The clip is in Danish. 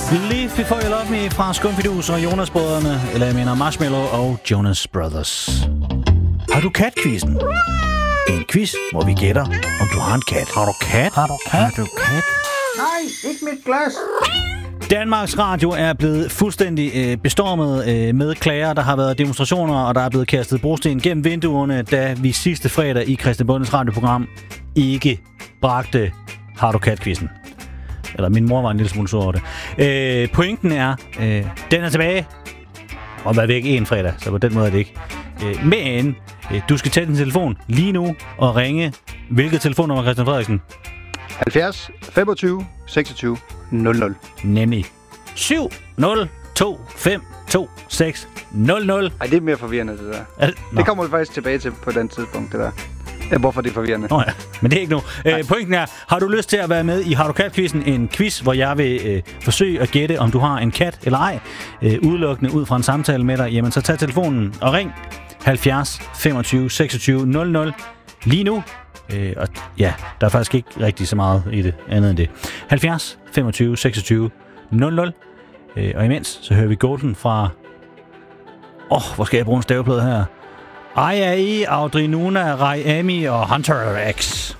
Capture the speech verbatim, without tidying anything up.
Live Before You Love Me fra Skumfidus og Jonas Brødrene, eller jeg mener Marshmallow og Jonas Brothers. Har du kat-quizzen? En quiz, hvor vi gætter, om du har en kat. Har du kat? Har du kat? Har du kat? Nej, ikke mit glas. Danmarks Radio er blevet fuldstændig øh, bestormet øh, med klager. Der har været demonstrationer, og der er blevet kastet brosten gennem vinduerne, da vi sidste fredag i Christian Bondes radioprogram ikke bragte Har du kat-quizzen. Eller min mor var en lille smule sur over det. Øh, pointen er, øh, den er tilbage. Og været væk en fredag, så på den måde er det ikke. Øh, men øh, du skal tage din telefon lige nu og ringe. Hvilket telefonnummer, Christian Frederiksen? halvfjerds femogtyve seksogtyve nul nul. Nemlig syv nul to fem to seks nul nul. Ej, det er mere forvirrende, det der. Er det? Det kommer vi faktisk tilbage til på den tidspunkt, det der. Ja, hvorfor det er forvirrende. Nå ja, men det er ikke nu. Øh, pointen er, har du lyst til at være med i Har du kat-quizzen? En quiz, hvor jeg vil øh, forsøge at gætte, om du har en kat eller ej. Øh, udelukkende ud fra en samtale med dig. Jamen, så tag telefonen og ring halvfjerds femogtyve seksogtyve nul nul lige nu. Øh, og ja, der er faktisk ikke rigtig så meget i det andet end det. halvfjerds femogtyve seksogtyve nul nul. Øh, og imens, så hører vi Golden fra... Åh, oh, hvor skal jeg bruge en staveplade her? Aya E, Audrey Nuna, Rai Ami og Hunter X.